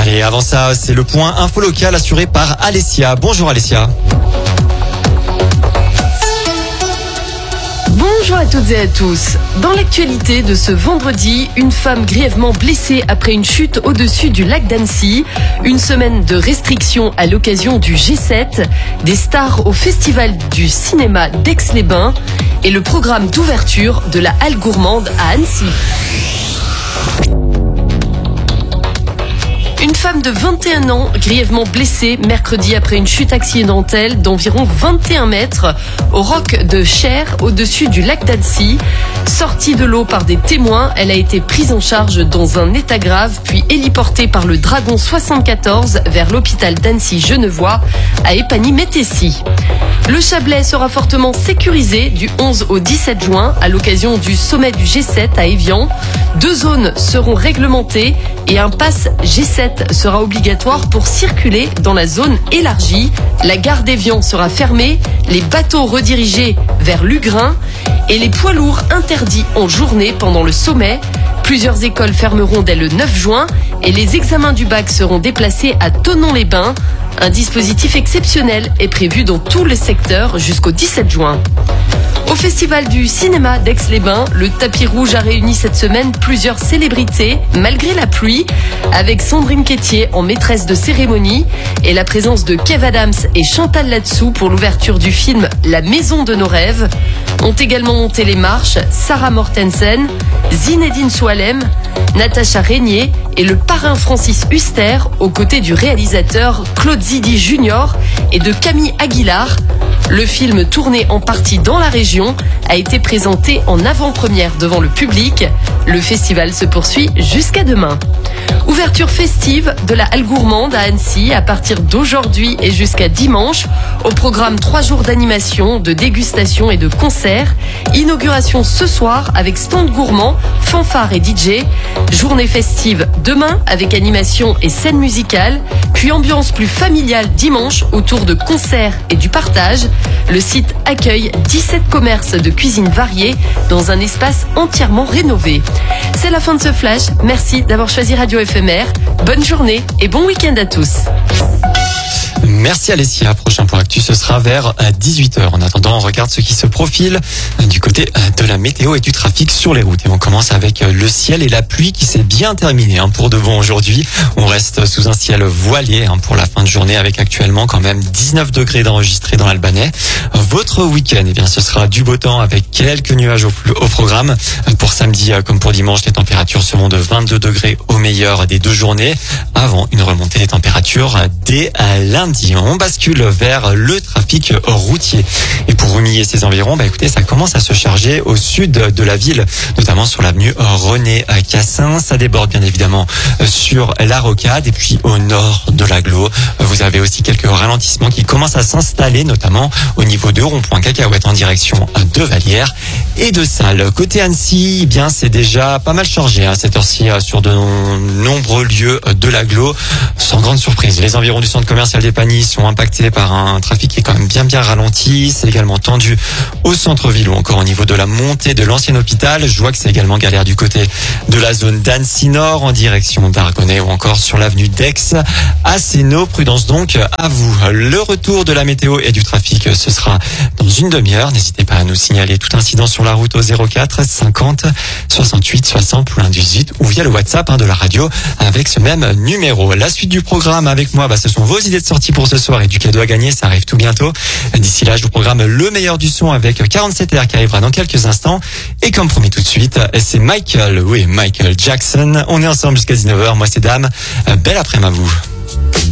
Allez, avant ça, c'est le point info local assuré par Alessia. Bonjour Alessia. Bonjour à toutes et à tous. Dans l'actualité de ce vendredi, une femme grièvement blessée après une chute au-dessus du lac d'Annecy, une semaine de restrictions à l'occasion du G7, des stars au Festival du cinéma d'Aix-les-Bains et le programme d'ouverture de la Halle Gourmande à Annecy. Une femme de 21 ans, grièvement blessée mercredi après une chute accidentelle d'environ 21 mètres au roc de Cher au-dessus du lac d'Annecy. Sortie de l'eau par des témoins, elle a été prise en charge dans un état grave, puis héliportée par le Dragon 74 vers l'hôpital d'Annecy-Genevois à Épagny-Métessy. Le Chablais sera fortement sécurisé du 11 au 17 juin à l'occasion du sommet du G7 à Évian. 2 zones seront réglementées et un pass G7 sera obligatoire pour circuler dans la zone élargie. La gare d'Évian sera fermée, les bateaux redirigés vers Lugrin et les poids lourds interdits en journée pendant le sommet. Plusieurs écoles fermeront dès le 9 juin et les examens du bac seront déplacés à Thonon-les-Bains. Un dispositif exceptionnel est prévu dans tout le secteur jusqu'au 17 juin. Au Festival du cinéma d'Aix-les-Bains, le tapis rouge a réuni cette semaine plusieurs célébrités, malgré la pluie, avec Sandrine Quétier en maîtresse de cérémonie et la présence de Kev Adams et Chantal Latsou pour l'ouverture du film La Maison de nos rêves. Ont également monté les marches Sarah Mortensen, Zinedine Soualem, Natacha Régnier et le parrain Francis Huster aux côtés du réalisateur Claude Zidi Junior et de Camille Aguilar. Le film, tourné en partie dans la région, a été présenté en avant-première devant le public. Le festival se poursuit jusqu'à demain. Ouverture festive de la Halle Gourmande à Annecy à partir d'aujourd'hui et jusqu'à dimanche. Au programme 3 jours d'animation, de dégustation et de concerts. Inauguration ce soir avec stand gourmand, fanfare et DJ. Journée festive demain avec animation et scène musicale. Puis ambiance plus familiale dimanche autour de concerts et du partage. Le site accueille 17 commerces de cuisine variée dans un espace entièrement rénové. C'est la fin de ce flash. Merci d'avoir choisi Radio FMR. Bonne journée et bon week-end à tous. Merci Alessia. Prochain point actu, ce sera vers 18h. En attendant, on regarde ce qui se profile du côté de la météo et du trafic sur les routes. Et on commence avec le ciel et la pluie qui s'est bien terminée pour de bon aujourd'hui. On reste sous un ciel voilé pour la fin de journée avec actuellement quand même 19 degrés d'enregistrés dans l'Albanais. Votre week-end, eh bien, ce sera du beau temps avec quelques nuages au programme. Pour samedi comme pour dimanche, les températures seront de 22 degrés au meilleur des 2 journées avant une remontée des températures dès lundi. On bascule vers le trafic routier. Et pour Rumilly et ses environs, écoutez, ça commence à se charger au sud de la ville, notamment sur l'avenue René Cassin. Ça déborde bien évidemment sur la Rocade. Et puis au nord de l'agglo, vous avez aussi quelques ralentissements qui commencent à s'installer, notamment au niveau de rond-point Cacahuète en direction de Vallières et de Salles. Côté Annecy, bien c'est déjà pas mal chargé à cette heure-ci sur de nombreux lieux de l'agglo. Sans grande surprise, les environs du centre commercial d'Épagny sont impactés par un trafic qui est quand même bien ralenti. C'est également tendu au centre-ville ou encore au niveau de la montée de l'ancien hôpital. Je vois que c'est également galère du côté de la zone d'Annecy Nord en direction d'Argonnet ou encore sur l'avenue d'Aix à Sénaux. Prudence donc à vous. Le retour de la météo et du trafic, ce sera dans une demi-heure. N'hésitez pas à nous signaler tout incident sur la route au 04 50 68 60 18 ou via le WhatsApp de la radio avec ce même numéro. La suite du programme avec moi, ce sont vos idées de sortie pour ce soir et du cadeau à gagner, ça arrive tout bientôt. D'ici là, je vous programme le meilleur du son avec 47R qui arrivera dans quelques instants. Et comme promis tout de suite, c'est Michael Jackson. On est ensemble jusqu'à 19h. Moi c'est Dame. Belle après-midi à vous.